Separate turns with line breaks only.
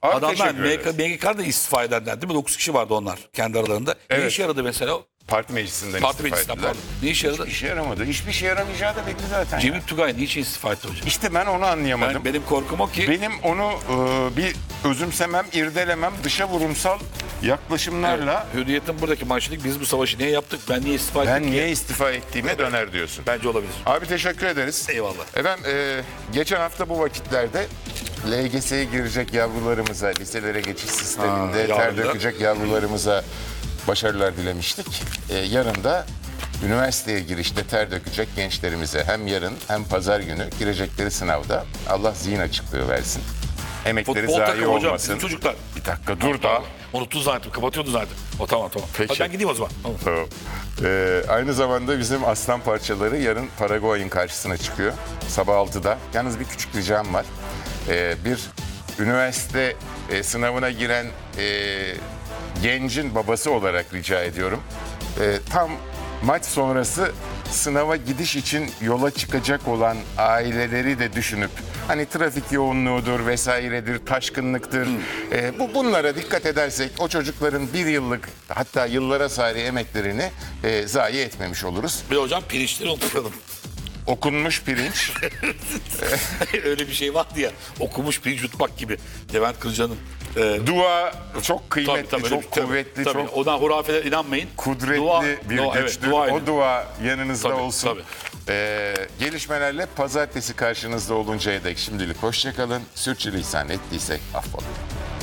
Abi
Adamlar
teşekkür ederiz.
MGK'da istifa edenler değil mi? 9 kişi vardı onlar kendi aralarında. Ne
Evet.
işe yaradı mesela?
Parti meclisinden
Parti
istifa
meclisinden
ettiler.
pardon. Ne işe yaradı?
Hiçbir şey yaramadı. Hiçbir şey yaramayacağı da belli zaten.
Cemil
ya.
Tugay niçin istifa etti hocam?
İşte ben onu anlayamadım.
Benim korkum o ki
Benim onu bir özümsemem, irdelemem, dışa vurumsal yaklaşımlarla
Hürriyet'in buradaki manşeti biz bu savaşı niye yaptık? Ben niye istifa ettim
ben
ki?
niye istifa ettiğime döner diyorsun.
Bence olabilir.
Abi teşekkür ederiz.
Eyvallah.
Efendim geçen hafta bu vakitlerde LGS'ye girecek yavrularımıza, liselere geçiş sisteminde ter
yavrular.
dökecek yavrularımıza başarılar dilemiştik. Yarın da üniversiteye girişte ter dökecek gençlerimize hem yarın hem pazar günü girecekleri sınavda Allah zihin açıklığı versin. Emekleri
Futbol
zayi
takımı hocam
olmasın.
bizim çocuklar.
Bir dakika dur da.
Unuttu zaten, kapatıyordu zaten. O tamam.
Peki.
Hadi ben gideyim o zaman. Tamam.
Tamam. Aynı zamanda bizim aslan parçaları yarın Paraguay'ın karşısına çıkıyor. Sabah 6'da. Yalnız bir küçük ricam var. Bir üniversite sınavına giren gencin babası olarak rica ediyorum. Tam maç sonrası sınava gidiş için yola çıkacak olan aileleri de düşünüp hani trafik yoğunluğudur vesairedir, taşkınlıktır. Bunlara dikkat edersek o çocukların bir yıllık hatta yıllara sari emeklerini zayi etmemiş oluruz.
Bir de hocam pirinçleri unutmayalım.
Okunmuş pirinç.
Öyle bir şey vardı ya. Okumuş pirinç yutmak gibi. Levent Kırca'nın.
Dua çok kıymetli,
öyle
çok kuvvetli,
tabii.
çok
Ona hurafeler inanmayın.
kudretli bir güçtür.
Evet, dua edin.
O dua yanınızda
Tabii,
olsun.
tabii.
Gelişmelerle pazartesi karşınızda oluncaya dek şimdilik hoşça kalın. Sürçülisan ettiysek affola.